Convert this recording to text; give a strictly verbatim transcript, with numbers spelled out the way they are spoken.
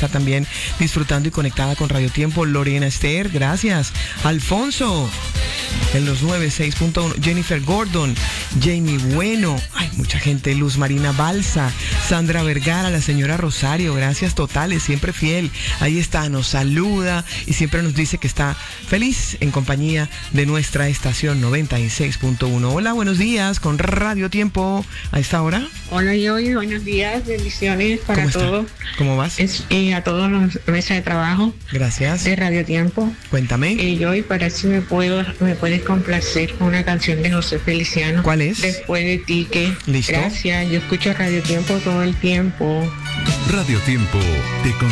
está también disfrutando y conectada con Radio Tiempo. Lorena Esther, gracias. Alfonso, en los noventa y seis punto uno. Jennifer Gordon, Jamie Bueno, ay, mucha gente. Luz Marina Balsa, Sandra Vergara, la señora Rosario, gracias totales, siempre fiel. Ahí está, nos saluda y siempre nos dice que está feliz en compañía de nuestra estación noventa y seis punto uno. Hola, buenos días con Radio Tiempo a esta hora. Hola, Joy, buenos días, bendiciones para todos. ¿Cómo vas? Es, eh, a todos los mesa de trabajo. Gracias. De Radio Tiempo. Cuéntame. Eh, Joy, para si me puedo, me puedes complacer con una canción de José Feliciano. ¿Cuál es? Después de ti, que. Listo. Gracias, yo escucho Radio Tiempo todo el tiempo. Radio Tiempo te